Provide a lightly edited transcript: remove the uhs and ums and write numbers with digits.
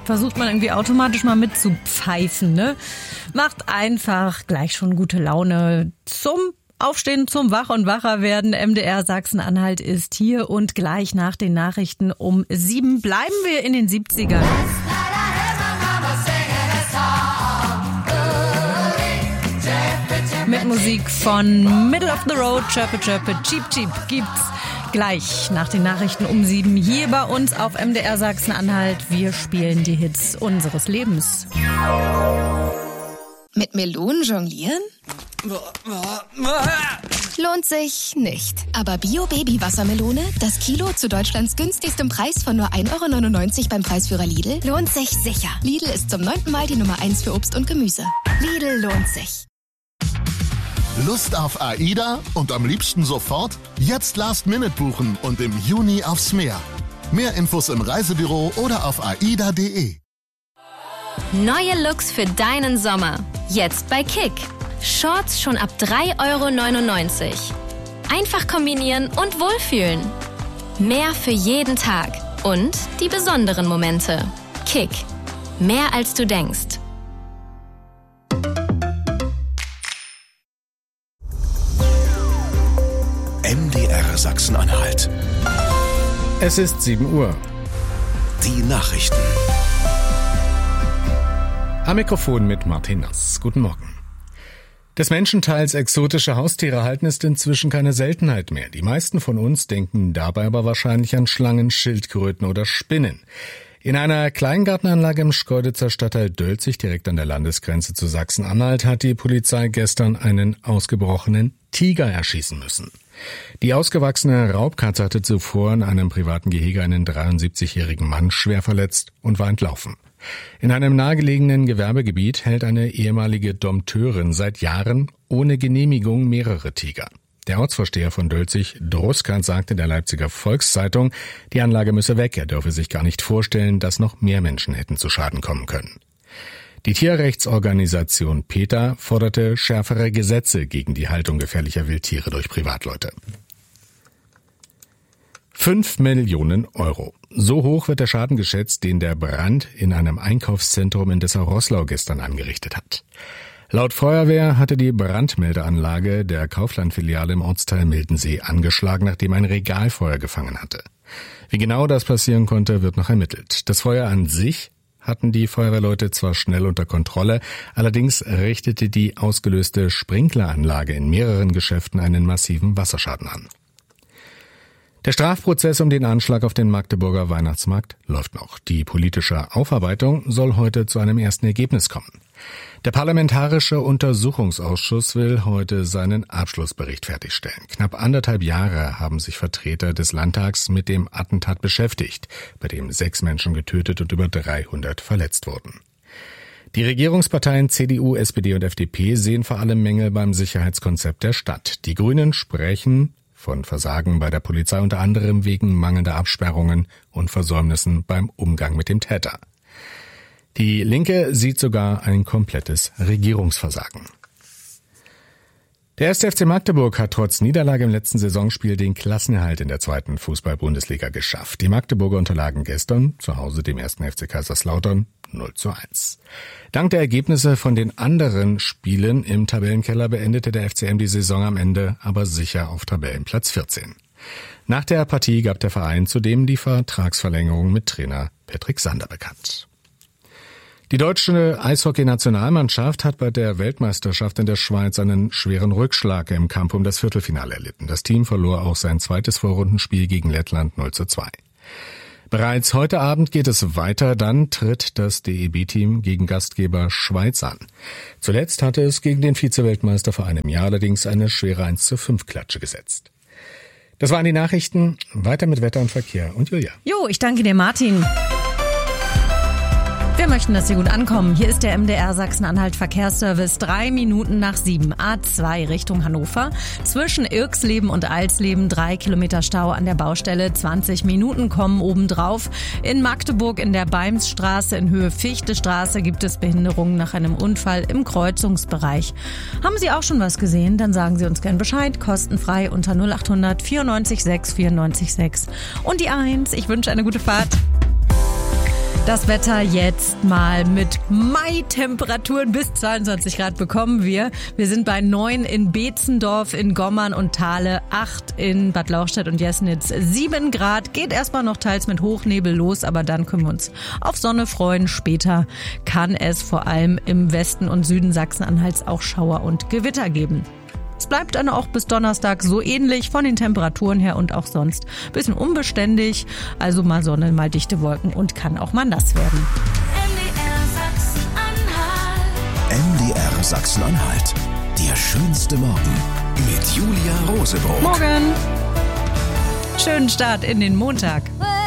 versucht man irgendwie automatisch mal mitzupfeifen, ne? Macht einfach gleich schon gute Laune zum Aufstehen, zum Wach- und Wacherwerden. MDR Sachsen-Anhalt ist hier und gleich nach den Nachrichten um 7 bleiben wir in den 70ern. Mit Musik von Middle of the Road, Chirpe Chirpe, Cheep Cheep gibt's gleich nach den Nachrichten um 7 hier bei uns auf MDR Sachsen-Anhalt. Wir spielen die Hits unseres Lebens. Mit Melonen jonglieren? Lohnt sich nicht. Aber Bio-Baby-Wassermelone, das Kilo zu Deutschlands günstigstem Preis von nur 1,99 € beim Preisführer Lidl, lohnt sich sicher. Lidl ist zum 9. Mal die Nummer 1 für Obst und Gemüse. Lidl lohnt sich. Lust auf AIDA und am liebsten sofort? Jetzt Last-Minute buchen und im Juni aufs Meer. Mehr Infos im Reisebüro oder auf aida.de. Neue Looks für deinen Sommer. Jetzt bei Kick. Shorts schon ab 3,99 € Einfach kombinieren und wohlfühlen. Mehr für jeden Tag. Und die besonderen Momente. Kick. Mehr als du denkst. MDR Sachsen-Anhalt. Es ist 7 Uhr. Die Nachrichten. Am Mikrofon mit Martin Nass. Guten Morgen. Des Menschen teils exotische Haustiere halten ist inzwischen keine Seltenheit mehr. Die meisten von uns denken dabei aber wahrscheinlich an Schlangen, Schildkröten oder Spinnen. In einer Kleingartenanlage im Schkeuditzer Stadtteil Dölzig, direkt an der Landesgrenze zu Sachsen-Anhalt, hat die Polizei gestern einen ausgebrochenen Tiger erschießen müssen. Die ausgewachsene Raubkatze hatte zuvor in einem privaten Gehege einen 73-jährigen Mann schwer verletzt und war entlaufen. In einem nahegelegenen Gewerbegebiet hält eine ehemalige Dompteurin seit Jahren ohne Genehmigung mehrere Tiger. Der Ortsvorsteher von Dölzig, Druskat, sagte der Leipziger Volkszeitung, die Anlage müsse weg, er dürfe sich gar nicht vorstellen, dass noch mehr Menschen hätten zu Schaden kommen können. Die Tierrechtsorganisation PETA forderte schärfere Gesetze gegen die Haltung gefährlicher Wildtiere durch Privatleute. 5 Millionen €. So hoch wird der Schaden geschätzt, den der Brand in einem Einkaufszentrum in Dessau-Roßlau gestern angerichtet hat. Laut Feuerwehr hatte die Brandmeldeanlage der Kaufland-Filiale im Ortsteil Mildensee angeschlagen, nachdem ein Regal Feuer gefangen hatte. Wie genau das passieren konnte, wird noch ermittelt. Das Feuer an sich hatten die Feuerwehrleute zwar schnell unter Kontrolle, allerdings richtete die ausgelöste Sprinkleranlage in mehreren Geschäften einen massiven Wasserschaden an. Der Strafprozess um den Anschlag auf den Magdeburger Weihnachtsmarkt läuft noch. Die politische Aufarbeitung soll heute zu einem ersten Ergebnis kommen. Der Parlamentarische Untersuchungsausschuss will heute seinen Abschlussbericht fertigstellen. Knapp 1,5 Jahre haben sich Vertreter des Landtags mit dem Attentat beschäftigt, bei dem 6 Menschen getötet und über 300 verletzt wurden. Die Regierungsparteien CDU, SPD und FDP sehen vor allem Mängel beim Sicherheitskonzept der Stadt. Die Grünen sprechen von Versagen bei der Polizei unter anderem wegen mangelnder Absperrungen und Versäumnissen beim Umgang mit dem Täter. Die Linke sieht sogar ein komplettes Regierungsversagen. Der 1. FC Magdeburg hat trotz Niederlage im letzten Saisonspiel den Klassenerhalt in der 2. Fußball-Bundesliga geschafft. Die Magdeburger unterlagen gestern zu Hause dem 1. FC Kaiserslautern 0:1. Dank der Ergebnisse von den anderen Spielen im Tabellenkeller beendete der FCM die Saison am Ende aber sicher auf Tabellenplatz 14. Nach der Partie gab der Verein zudem die Vertragsverlängerung mit Trainer Patrick Sander bekannt. Die deutsche Eishockey-Nationalmannschaft hat bei der Weltmeisterschaft in der Schweiz einen schweren Rückschlag im Kampf um das Viertelfinale erlitten. Das Team verlor auch sein zweites Vorrundenspiel gegen Lettland 0:2. Bereits heute Abend geht es weiter, dann tritt das DEB-Team gegen Gastgeber Schweiz an. Zuletzt hatte es gegen den Vize-Weltmeister vor einem Jahr allerdings eine schwere 1:5-Klatsche gesetzt. Das waren die Nachrichten. Weiter mit Wetter und Verkehr und Julia. Jo, ich danke dir, Martin. Wir möchten, dass Sie gut ankommen. Hier ist der MDR Sachsen-Anhalt Verkehrsservice. 3 Minuten nach 7. A2 Richtung Hannover. Zwischen Irksleben und Alsleben 3 Kilometer Stau an der Baustelle. 20 Minuten kommen obendrauf. In Magdeburg in der Beimsstraße in Höhe Fichtestraße gibt es Behinderungen nach einem Unfall im Kreuzungsbereich. Haben Sie auch schon was gesehen? Dann sagen Sie uns gern Bescheid. Kostenfrei unter 0800 94 6 94 6. Und die 1. Ich wünsche eine gute Fahrt. Das Wetter jetzt mal mit Mai-Temperaturen bis 22 Grad bekommen wir. Wir sind bei 9 in Beetzendorf, in Gommern und Thale, 8 in Bad Lauchstädt und Jesnitz, 7 Grad. Geht erstmal noch teils mit Hochnebel los, aber dann können wir uns auf Sonne freuen. Später kann es vor allem im Westen und Süden Sachsen-Anhalts auch Schauer und Gewitter geben. Es bleibt dann auch bis Donnerstag so ähnlich von den Temperaturen her und auch sonst. Bisschen unbeständig, also mal Sonne, mal dichte Wolken und kann auch mal nass werden. MDR Sachsen-Anhalt. Der schönste Morgen mit Julia Rosebrot. Morgen! Schönen Start in den Montag.